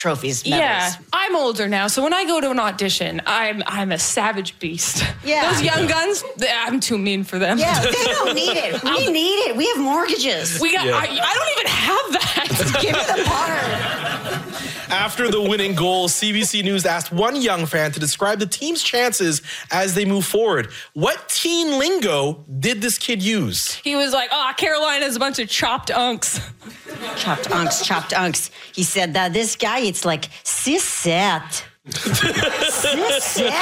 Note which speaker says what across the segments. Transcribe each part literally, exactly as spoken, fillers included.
Speaker 1: trophies, medals.
Speaker 2: Yeah, I'm older now, so when I go to an audition, I'm I'm a savage beast.
Speaker 1: Yeah.
Speaker 2: Those young guns, I'm too mean for them.
Speaker 1: Yeah, they don't need it. We need it. We have mortgages.
Speaker 2: We got.
Speaker 3: Yeah.
Speaker 2: I, I don't even have that.
Speaker 1: Give me the part.
Speaker 3: After the winning goal, C B C News asked one young fan to describe the team's chances as they move forward. What teen lingo did this kid use?
Speaker 2: He was like, "Oh, Carolina's a bunch of chopped unks."
Speaker 1: Chopped unks, chopped unks. He said that this guy, it's like sissat. Sissat.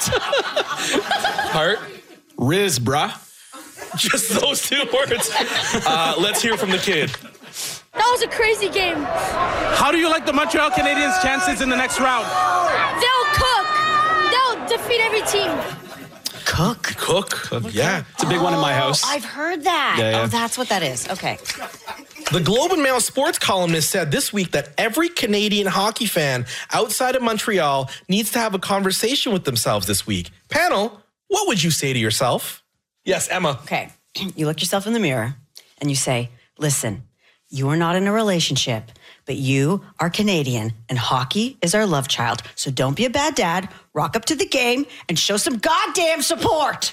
Speaker 3: Hart?
Speaker 4: Riz, bruh.
Speaker 3: Just those two words. Uh, let's hear from the kid.
Speaker 5: That was a crazy game.
Speaker 4: How do you like the Montreal Canadiens' chances in the next round?
Speaker 5: They'll cook. They'll defeat every team.
Speaker 1: Cook.
Speaker 3: Cook? Cook. Yeah.
Speaker 4: It's a big one in my house.
Speaker 1: I've heard that.
Speaker 4: Yeah, yeah.
Speaker 1: Oh, that's what that is. Okay.
Speaker 3: The Globe and Mail sports columnist said this week that every Canadian hockey fan outside of Montreal needs to have a conversation with themselves this week. Panel, what would you say to yourself? Yes, Emma.
Speaker 1: Okay. You look yourself in the mirror and you say, listen, you are not in a relationship, but you are Canadian and hockey is our love child. So don't be a bad dad, rock up to the game and show some goddamn support.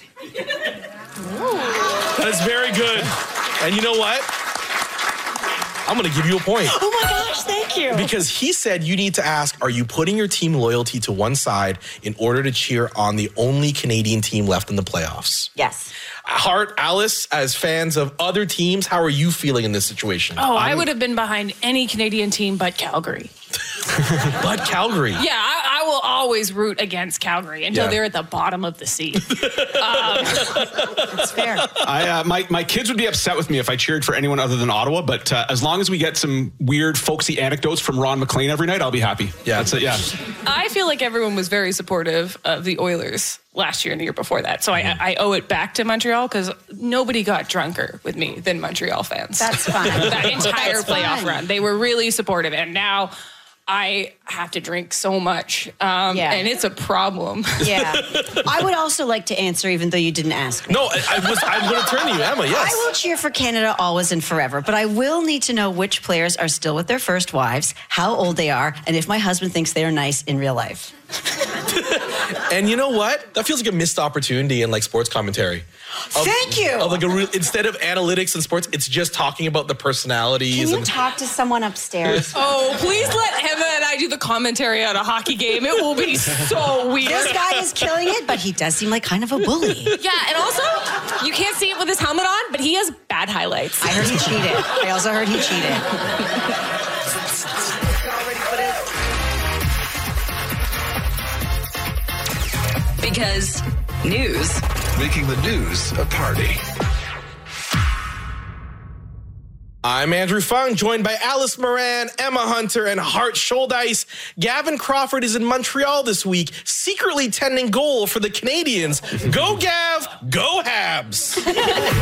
Speaker 3: That is very good. And you know what? I'm going to give you a point.
Speaker 1: Oh my gosh, thank you.
Speaker 3: Because he said you need to ask, are you putting your team loyalty to one side in order to cheer on the only Canadian team left in the playoffs?
Speaker 1: Yes.
Speaker 3: Hart, Alice, as fans of other teams, how are you feeling in this situation?
Speaker 2: Oh, I would have been behind any Canadian team but Calgary.
Speaker 3: But Calgary.
Speaker 2: Yeah, I, I will always root against Calgary until
Speaker 3: Yeah.
Speaker 2: they're at the bottom of the sea.
Speaker 1: That's fair.
Speaker 4: I, uh, my, my kids would be upset with me if I cheered for anyone other than Ottawa, but uh, as long as we get some weird, folksy anecdotes from Ron McLean every night, I'll be happy.
Speaker 3: Yeah.
Speaker 4: That's it, yeah.
Speaker 2: I feel like everyone was very supportive of the Oilers last year and the year before that. So I, I owe it back to Montreal because nobody got drunker with me than Montreal fans.
Speaker 1: That's fine.
Speaker 2: That entire
Speaker 1: That's
Speaker 2: playoff
Speaker 1: fine.
Speaker 2: run. They were really supportive. And now I have to drink so much. Um,
Speaker 1: Yeah.
Speaker 2: And it's a problem.
Speaker 1: Yeah. I would also like to answer, even though you didn't ask me.
Speaker 3: No, I, I was. I'm going to turn to you, Emma. Yes.
Speaker 1: I will cheer for Canada always and forever, but I will need to know which players are still with their first wives, how old they are, and if my husband thinks they are nice in real life.
Speaker 3: And you know what? That feels like a missed opportunity in like sports commentary. Of-
Speaker 1: Thank you.
Speaker 3: Of like a real, instead of analytics in sports, it's just talking about the personalities.
Speaker 1: Can you
Speaker 3: and
Speaker 1: talk to someone upstairs?
Speaker 2: Oh, please let Emma and I do the commentary on a hockey game. It will be so weird.
Speaker 1: This guy is killing it, but he does seem like kind of a bully.
Speaker 2: Yeah, and also, you can't see it with his helmet on, but he has bad highlights.
Speaker 1: I heard he cheated. I also heard he cheated.
Speaker 6: Because news.
Speaker 7: Making the news a party.
Speaker 3: I'm Andrew Fung, joined by Alice Moran, Emma Hunter, and Hart Scholdice. Gavin Crawford is in Montreal this week, secretly tending goal for the Canadians. Go Gav, go Habs!